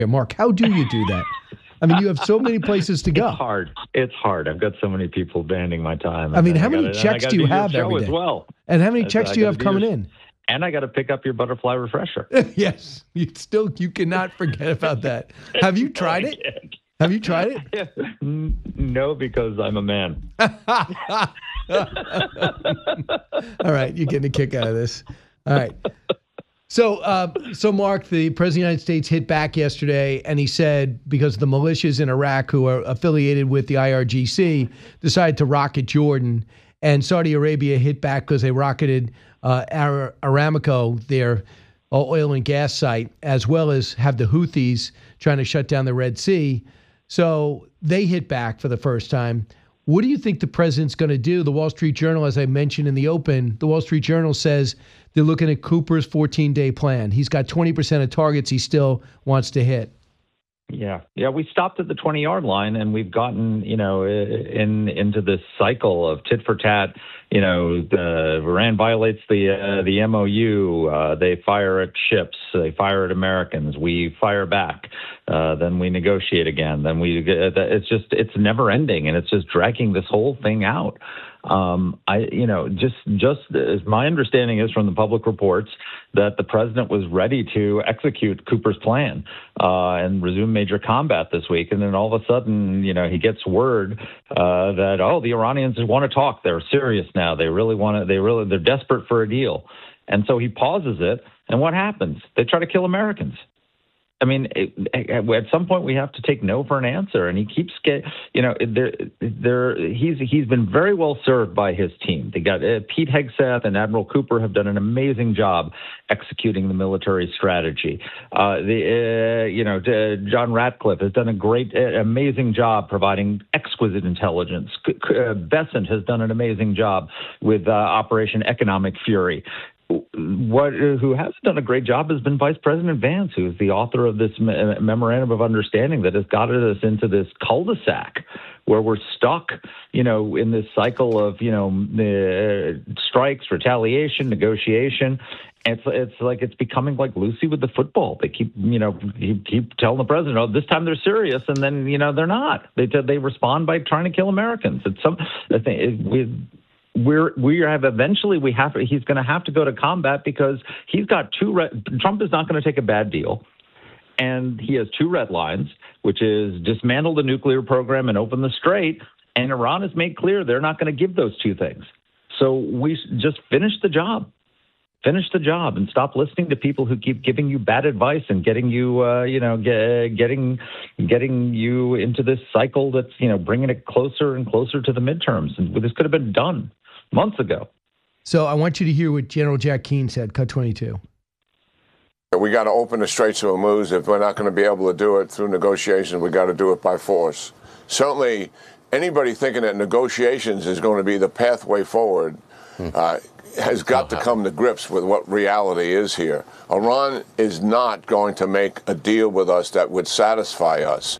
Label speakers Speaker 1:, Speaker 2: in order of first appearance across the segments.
Speaker 1: Mark, how do you do that? I mean, you have so many places to go.
Speaker 2: It's hard. I've got so many people demanding my time.
Speaker 1: I mean, how many checks do you have every day?
Speaker 2: As well.
Speaker 1: And how many checks do you have coming in?
Speaker 2: And I got to pick up your butterfly refresher.
Speaker 1: Yes, you cannot forget about that. Have you tried it? Have you tried it?
Speaker 2: No, because I'm a man.
Speaker 1: All right, you're getting a kick out of this. All right. So Mark, the President of the United States hit back yesterday, and he said because the militias in Iraq who are affiliated with the IRGC decided to rocket Jordan, and Saudi Arabia hit back because they rocketed Aramco, their oil and gas site, as well as have the Houthis trying to shut down the Red Sea. So they hit back for the first time. What do you think the president's going to do? The Wall Street Journal, as I mentioned in the open, the Wall Street Journal says they're looking at Cooper's 14-day plan. He's got 20% of targets he still wants to hit.
Speaker 2: Yeah. We stopped at the 20-yard line, and we've gotten, into this cycle of tit for tat. Iran violates the MOU. They fire at ships. They fire at Americans. We fire back. Then we negotiate again. Then it's never ending, and it's just dragging this whole thing out. Just as my understanding is from the public reports that the president was ready to execute Cooper's plan and resume major combat this week, and then all of a sudden, he gets word that the Iranians want to talk. They're serious now. They really want to. They're desperate for a deal, and so he pauses it. And what happens? They try to kill Americans. I mean, at some point we have to take no for an answer, and he keeps he's been very well served by his team. They got Pete Hegseth and Admiral Cooper have done an amazing job executing the military strategy. John Ratcliffe has done amazing job providing exquisite intelligence. Bessent has done an amazing job with Operation Economic Fury. Who hasn't done a great job has been Vice President Vance, who is the author of this memorandum of understanding that has gotten us into this cul-de-sac where we're stuck, in this cycle of, strikes, retaliation, negotiation. It's becoming like Lucy with the football. They keep telling the president, this time they're serious, and then they're not. They respond by trying to kill Americans. He's going to have to go to combat because he's got Trump is not going to take a bad deal. And he has two red lines, which is dismantle the nuclear program and open the strait. And Iran has made clear they're not going to give those two things. So we just finish the job and stop listening to people who keep giving you bad advice and getting you, getting you into this cycle that's, bringing it closer and closer to the midterms. And this could have been done months ago.
Speaker 1: So I want you to hear what General Jack Keane said, Cut 22.
Speaker 3: We got to open the Straits of Hormuz. If we're not going to be able to do it through negotiations, we got to do it by force. Certainly, anybody thinking that negotiations is going to be the pathway forward has got to come to grips with what reality is here. Iran is not going to make a deal with us that would satisfy us.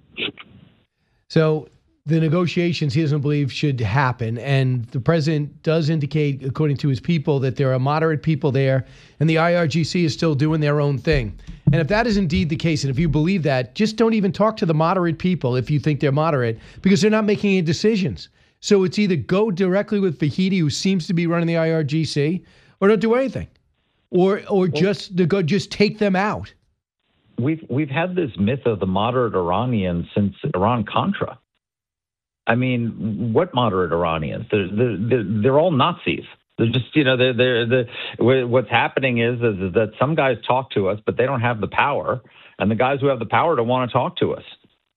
Speaker 1: So the negotiations he doesn't believe should happen. And the president does indicate, according to his people, that there are moderate people there and the IRGC is still doing their own thing. And if that is indeed the case, and if you believe that, just don't even talk to the moderate people if you think they're moderate, because they're not making any decisions. So it's either go directly with Vahidi, who seems to be running the IRGC, or don't do anything, or just take them out.
Speaker 2: We've had this myth of the moderate Iranians since Iran-Contra. I mean, what moderate Iranians? They're all Nazis. They're just, what's happening is that some guys talk to us, but they don't have the power, and the guys who have the power don't want to talk to us.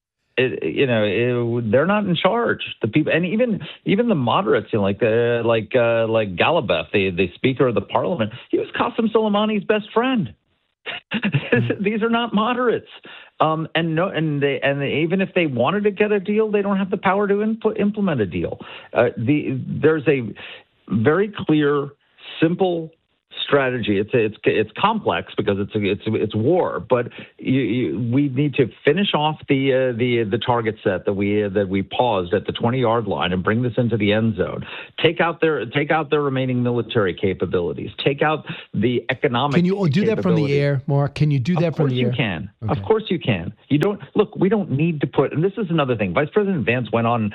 Speaker 2: They're not in charge. The people, and even the moderates, like Galibaf, the Speaker of the Parliament, he was Qasem Soleimani's best friend. These are not moderates, and even if they wanted to get a deal, they don't have the power to implement a deal. There's a very clear, simple strategy. It's complex because it's war, but we need to finish off the target set that we paused at the 20-yard line and bring this into the end zone. Take out their remaining military capabilities. Take out the economic.
Speaker 1: Can you do that from the air, Mark? Can you do that from the air?
Speaker 2: Of course you can.
Speaker 1: Okay.
Speaker 2: Of course you can. You don't look. We don't need to put. And this is another thing. Vice President Vance went on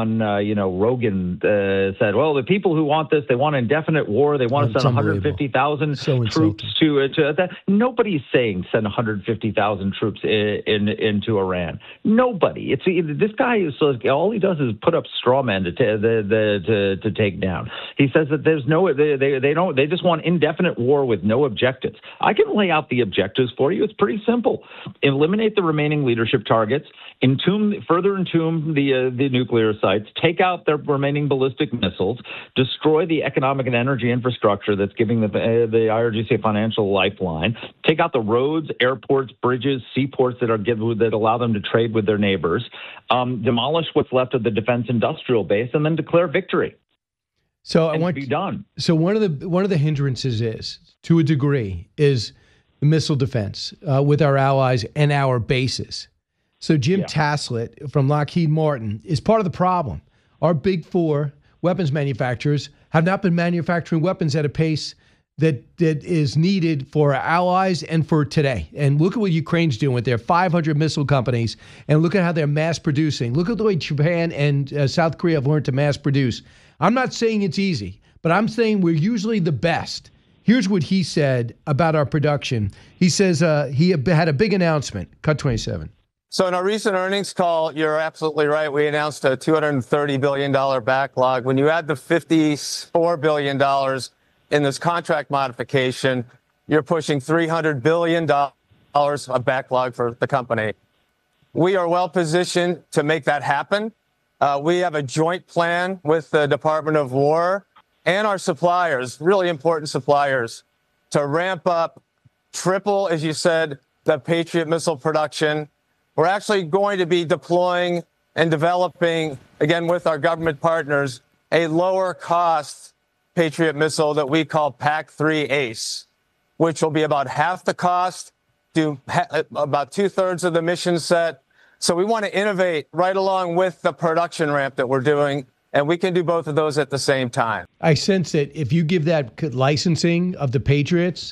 Speaker 2: Rogan said, well, the people who want this, they want indefinite war. They want to send 150,000 troops to that. Nobody's saying send 150,000 troops into Iran. Nobody. This guy is all he does is put up straw men to take down. He says that there's no they just want indefinite war with no objectives. I can lay out the objectives for you. It's pretty simple. Eliminate the remaining leadership targets, further entomb the nuclear sites, take out their remaining ballistic missiles, destroy the economic and energy infrastructure that's giving the IRGC a financial lifeline, take out the roads, airports, bridges, seaports that allow them to trade with their neighbors, demolish what's left of the defense industrial base, and then declare victory.
Speaker 1: So I want
Speaker 2: to be done.
Speaker 1: So one of the hindrances is, to a degree, is the missile defense with our allies and our bases. So Jim Taslett from Lockheed Martin is part of the problem. Our big four weapons manufacturers have not been manufacturing weapons at a pace that is needed for our allies and for today. And look at what Ukraine's doing with their 500 missile companies, and look at how they're mass producing. Look at the way Japan and South Korea have learned to mass produce. I'm not saying it's easy, but I'm saying we're usually the best. Here's what he said about our production. He says he had a big announcement. Cut 27.
Speaker 4: So in our recent earnings call, you're absolutely right. We announced a $230 billion backlog. When you add the $54 billion in this contract modification, you're pushing $300 billion of backlog for the company. We are well positioned to make that happen. We have a joint plan with the Department of War and our suppliers, really important suppliers, to ramp up, triple, as you said, the Patriot missile production. We're actually going to be deploying and developing, again, with our government partners, a lower cost Patriot missile that we call PAC-3 ACE, which will be about half the cost, do about 2/3 of the mission set. So we want to innovate right along with the production ramp that we're doing, and we can do both of those at the same time.
Speaker 1: I sense that if you give that licensing of the Patriots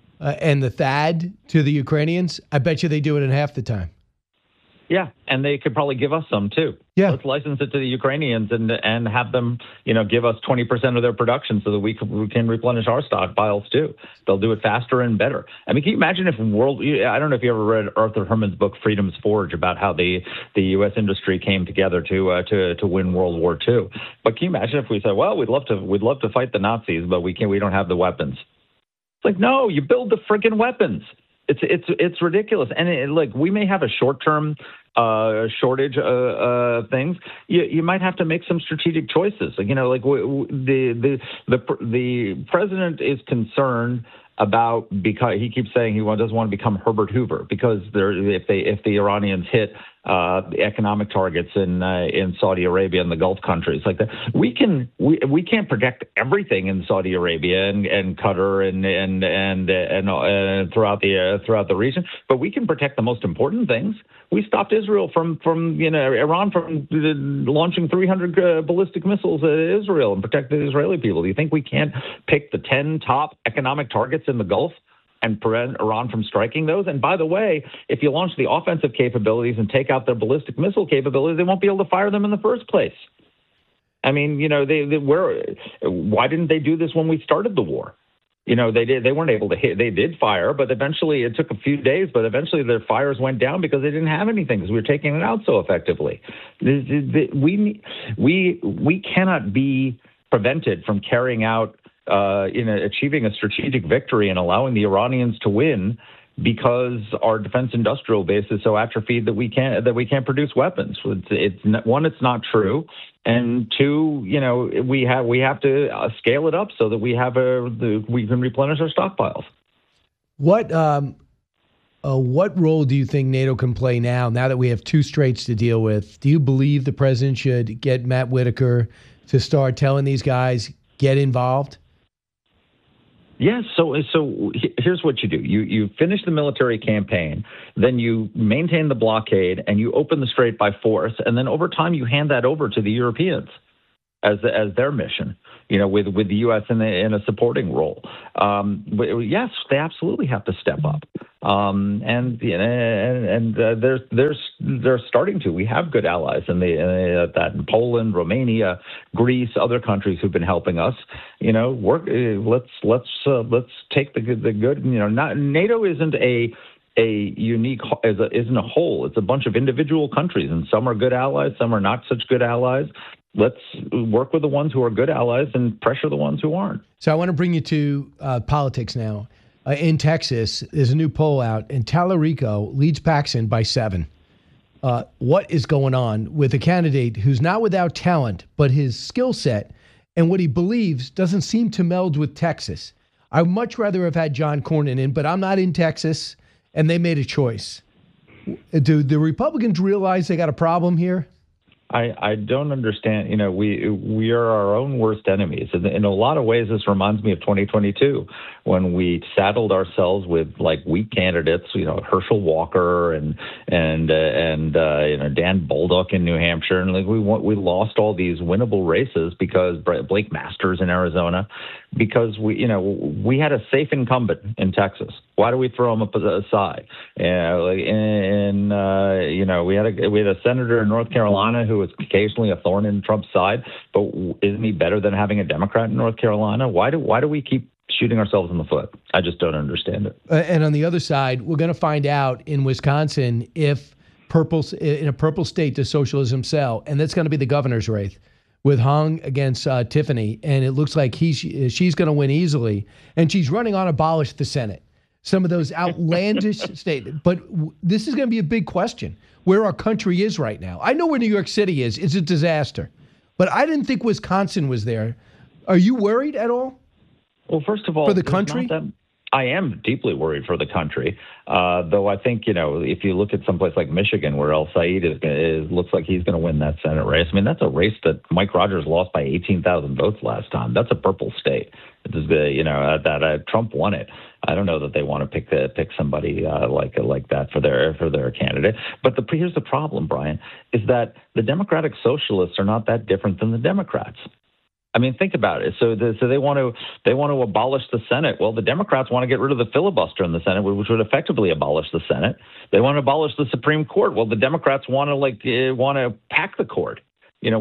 Speaker 1: and the THAAD to the Ukrainians, I bet you they do it in half the time.
Speaker 2: Yeah, and they could probably give us some too.
Speaker 1: Yeah,
Speaker 2: let's license it to the Ukrainians and have them, give us 20% of their production so that we can replenish our stockpiles too. They'll do it faster and better. I mean, can you imagine if I don't know if you ever read Arthur Herman's book Freedom's Forge about how the U.S. industry came together to win World War II. But can you imagine if we said, well, we'd love to fight the Nazis, but we don't have the weapons. It's like, no, you build the freaking weapons. It's ridiculous, and we may have a short-term shortage of things. You might have to make some strategic choices. The president is concerned about, because he keeps saying he doesn't want to become Herbert Hoover, because if the Iranians hit the economic targets in Saudi Arabia and the Gulf countries like that, we can't protect everything in Saudi Arabia and Qatar and throughout the region, but we can protect the most important things. We stopped Israel from Iran from launching 300 ballistic missiles at Israel and protect the Israeli people. Do you think we can't pick the 10 top economic targets in the Gulf and prevent Iran from striking those? And by the way, if you launch the offensive capabilities and take out their ballistic missile capabilities, they won't be able to fire them in the first place. I mean, why didn't they do this when we started the war? They weren't able to hit. They did fire, but eventually it took a few days. But eventually their fires went down because they didn't have anything, because we were taking it out so effectively. We cannot be prevented from carrying out, achieving a strategic victory and allowing the Iranians to win because our defense industrial base is so atrophied that we can't produce weapons. It's not true. And two, we have to scale it up so that we can replenish our stockpiles.
Speaker 1: What role do you think NATO can play now that we have two straits to deal with? Do you believe the president should get Matt Whitaker to start telling these guys, get involved?
Speaker 2: Yes. So here's what you do. You finish the military campaign, then you maintain the blockade, and you open the strait by force. And then over time, you hand that over to the Europeans as their mission, with the U.S. in a supporting role. Yes, they absolutely have to step up. They're starting to. We have good allies in Poland, Romania, Greece, other countries who've been helping us. Let's take the good. NATO isn't a unique, isn't a whole. It's a bunch of individual countries, and some are good allies, some are not such good allies. Let's work with the ones who are good allies and pressure the ones who aren't.
Speaker 1: So I want to bring you to politics now. In Texas, there's a new poll out, and Tallarico leads Paxson by 7. What is going on with a candidate who's not without talent, but his skill set and what he believes doesn't seem to meld with Texas? I'd much rather have had John Cornyn in, but I'm not in Texas, and they made a choice. Do the Republicans realize they got a problem here?
Speaker 2: I don't understand. We are our own worst enemies. In a lot of ways, this reminds me of 2022 when we saddled ourselves with weak candidates. Herschel Walker and Dan Bolduc in New Hampshire, and we lost all these winnable races because Blake Masters in Arizona, because we had a safe incumbent in Texas. Why do we throw him aside? We had a senator in North Carolina who was occasionally a thorn in Trump's side, but isn't he better than having a Democrat in North Carolina? Why do we keep shooting ourselves in the foot? I just don't understand it.
Speaker 1: And on the other side, we're going to find out in Wisconsin if in a purple state does socialism sell, and that's going to be the governor's race with Hung against Tiffany, and it looks like she's going to win easily, and she's running on abolish the Senate. Some of those outlandish statements. But this is going to be a big question, where our country is right now. I know where New York City is. It's a disaster. But I didn't think Wisconsin was there. Are you worried at all?
Speaker 2: Well, first of all,
Speaker 1: for the country?
Speaker 2: I am deeply worried for the country, though I think, if you look at someplace like Michigan, where El Said looks like he's going to win that Senate race. I mean, that's a race that Mike Rogers lost by 18,000 votes last time. That's a purple state. Trump won it. I don't know that they want to pick somebody like that for their candidate. But here's the problem, Brian, is that the Democratic Socialists are not that different than the Democrats. I mean, think about it. So they want to abolish the Senate. Well, the Democrats want to get rid of the filibuster in the Senate, which would effectively abolish the Senate. They want to abolish the Supreme Court. Well, the Democrats want to pack the court. The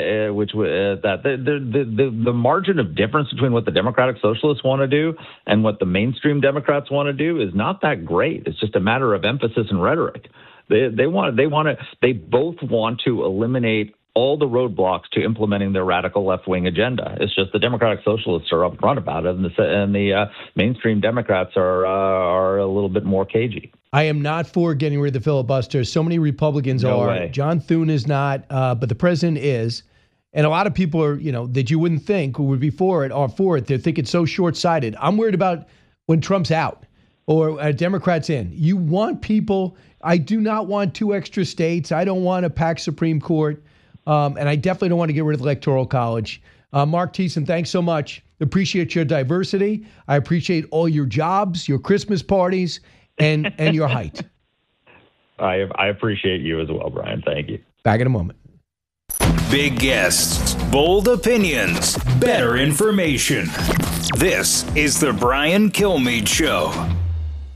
Speaker 2: margin of difference between what the Democratic Socialists want to do and what the mainstream Democrats want to do is not that great. It's just a matter of emphasis and rhetoric. They both want to eliminate all the roadblocks to implementing their radical left-wing agenda. It's just the Democratic Socialists are upfront about it, and the mainstream Democrats are a little bit more cagey.
Speaker 1: I am not for getting rid of the filibuster. So many Republicans are.
Speaker 2: Way.
Speaker 1: John Thune is not, but the president is. And a lot of people are, that you wouldn't think who would be for it are for it. They think it's so short-sighted. I'm worried about when Trump's out or Democrats in. You want people. I do not want 2 extra states. I don't want a packed Supreme Court. And I definitely don't want to get rid of the Electoral College. Mark Thiessen, thanks so much. Appreciate your diversity. I appreciate all your jobs, your Christmas parties, and your height.
Speaker 2: I appreciate you as well, Brian. Thank you.
Speaker 1: Back in a moment.
Speaker 5: Big guests, bold opinions, better information. This is the Brian Kilmeade Show.